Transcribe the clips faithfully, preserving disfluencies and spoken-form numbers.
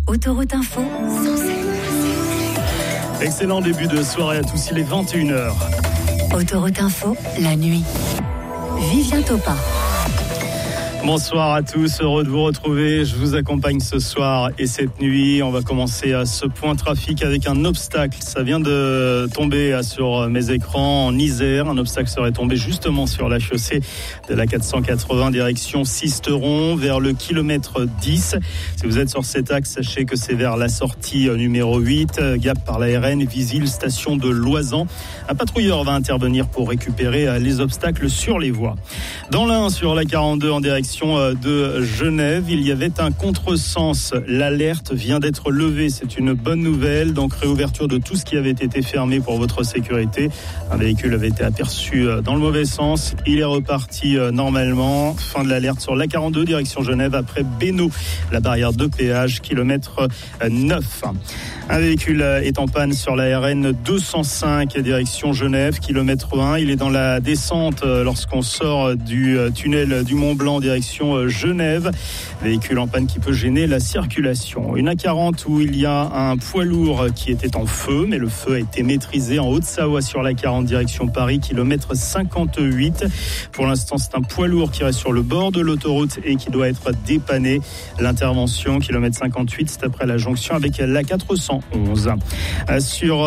Autoroute Info, Excellent début de soirée à tous, il est vingt et une heures. Autoroute Info, la nuit. Vivien Topin. Bonsoir à tous, heureux de vous retrouver. Je vous accompagne ce soir et cette nuit. On va commencer à ce point trafic avec un obstacle. Ça vient de tomber sur mes écrans en Isère. Un obstacle serait tombé justement sur la chaussée de la quatre cent quatre-vingts direction Sisteron vers le kilomètre dix. Si vous êtes sur cet axe, sachez que c'est vers la sortie numéro huit, Gap par la R N, Visil, station de Loisan. Un patrouilleur va intervenir pour récupérer les obstacles sur les voies. Dans l'Ain, sur la quarante-deux en direction de Genève, il y avait un contresens. L'alerte vient d'être levée. C'est une bonne nouvelle. Donc réouverture de tout ce qui avait été fermé pour votre sécurité. Un véhicule avait été aperçu dans le mauvais sens. Il est reparti normalement. Fin de l'alerte sur la quarante-deux direction Genève après Bénaud. La barrière de péage, kilomètre neuf. Un véhicule est en panne sur la R N deux cent cinq direction Genève, kilomètre un. Il est dans la descente lorsqu'on sort du tunnel du Mont Blanc direction Genève. Véhicule en panne qui peut gêner la circulation. Une A quarante où il y a un poids lourd qui était en feu, mais le feu a été maîtrisé en Haute-Savoie sur la quarante direction Paris, kilomètre cinquante-huit. Pour l'instant, c'est un poids lourd qui reste sur le bord de l'autoroute et qui doit être dépanné. L'intervention, kilomètre cinquante-huit, c'est après la jonction avec la quatre cent onze. Sur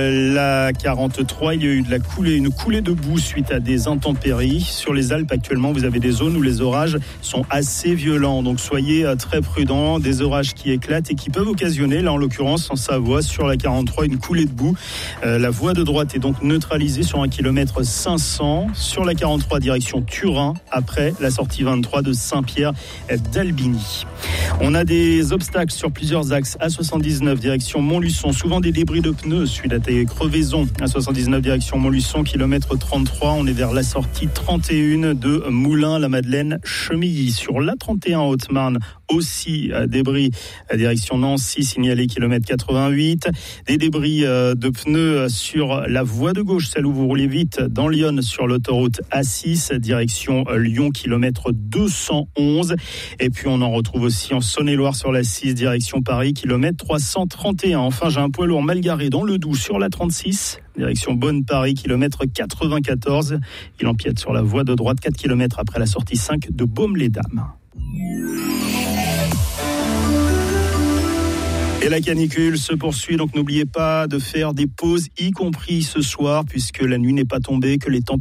la quarante-trois, il y a eu de la coulée, une coulée de boue suite à des intempéries. Sur les Alpes, actuellement, vous avez des zones où les orages sont assez violents, donc soyez très prudents. Des orages qui éclatent et qui peuvent occasionner, là en l'occurrence en Savoie, sur la quarante-trois, une coulée de boue. Euh, la voie de droite est donc neutralisée sur un kilomètre cinq cents sur la quarante-trois direction Turin, après la sortie vingt-trois de Saint-Pierre d'Albigny. On a des obstacles sur plusieurs axes. A soixante-dix-neuf direction Montluçon, souvent des débris de pneus suite à des crevaisons. A soixante-dix-neuf direction Montluçon, kilomètre trente-trois, on est vers la sortie trente et un de Moulins-la-Madeleine Chemilly. Sur l'A trente et un Haute-Marne, aussi euh, débris à direction Nancy, signalé kilomètre quatre-vingt-huit. Des débris euh, de pneus sur la voie de gauche, celle où vous roulez vite, dans Lyon, sur l'autoroute A six, direction euh, Lyon, kilomètre deux cent onze. Et puis on en retrouve aussi en Saône-et-Loire sur la six, direction Paris, kilomètre trois cent trente et un. Enfin, j'ai un poids lourd mal garé dans le Doubs sur la trente-six, direction Bonne-Paris, kilomètre quatre-vingt-quatorze. Il empiète sur la voie de droite, quatre kilomètres après la sortie cinq de Baume-les-Dames. Et la canicule se poursuit, donc n'oubliez pas de faire des pauses, y compris ce soir, puisque la nuit n'est pas tombée, que les températures